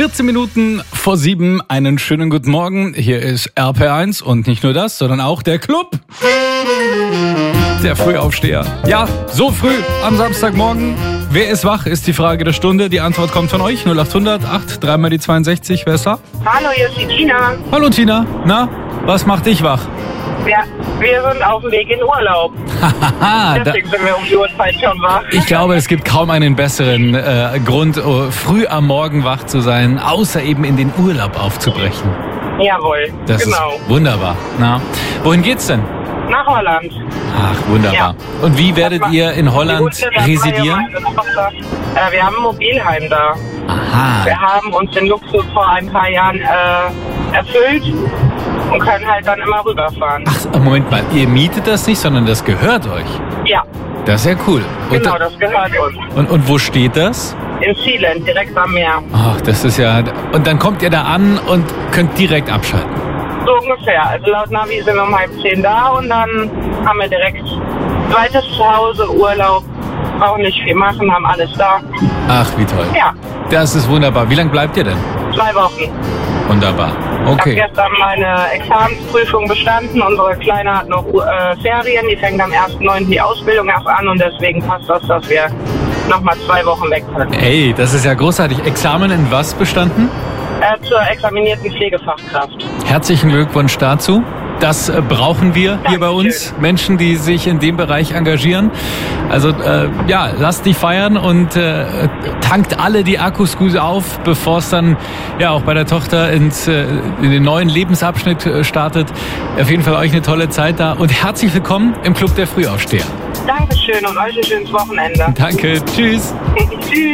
14 Minuten vor 7. Einen schönen guten Morgen. Hier ist RP1 und nicht nur das, sondern auch der Club. Der Frühaufsteher. Ja, so früh am Samstagmorgen. Wer ist wach, ist die Frage der Stunde. Die Antwort kommt von euch. 0800 8 3 mal die 62. Wer ist da? Hallo, hier ist die Tina. Hallo Tina. Na, was macht dich wach? Ja, wir sind auf dem Weg in Urlaub. Deswegen sind wir um die Uhrzeit schon wach. Ich glaube, es gibt kaum einen besseren Grund, früh am Morgen wach zu sein, außer eben in den Urlaub aufzubrechen. Jawohl, Das genau. ist wunderbar. Na, wohin geht's denn? Nach Holland. Ach, wunderbar. Ja. Und wie werdet ihr in Holland Die Uhrzeit, residieren? meine Tochter. Wir haben ein Mobilheim da. Aha. Wir haben uns den Luxus vor ein paar Jahren erfüllt und können halt dann immer rüberfahren. Ach, Moment mal, ihr mietet das nicht, sondern das gehört euch. Ja, Das ist ja cool. Und, genau, das gehört uns. und wo steht das? In Sealand, direkt am Meer. Ach, das ist ja... Und dann kommt ihr da an und könnt direkt abschalten. So ungefähr. Also laut Navi sind wir um 9:30 da und dann haben wir direkt zweites Zuhause, Urlaub, brauchen nicht viel machen, haben alles da. Ach, wie toll. Ja, Das ist wunderbar. Wie lange bleibt ihr denn? 2 Wochen. Wunderbar. Ich habe Okay. gestern meine Examensprüfung bestanden. Unsere Kleine hat noch Ferien. Die fängt am 1.9. die Ausbildung erst an und deswegen passt das, dass wir nochmal 2 Wochen weg können. Ey, das ist ja großartig. Examen in was bestanden? Zur examinierten Pflegefachkraft. Herzlichen Glückwunsch dazu. Das brauchen wir hier bei uns, Menschen, die sich in dem Bereich engagieren. Also ja, lasst dich feiern und tankt alle die Akkus gut auf, bevor es dann ja auch bei der Tochter in den neuen Lebensabschnitt startet. Auf jeden Fall euch eine tolle Zeit da und herzlich willkommen im Club der Frühaufsteher. Dankeschön und euch ein schönes Wochenende. Danke, tschüss. Tschüss.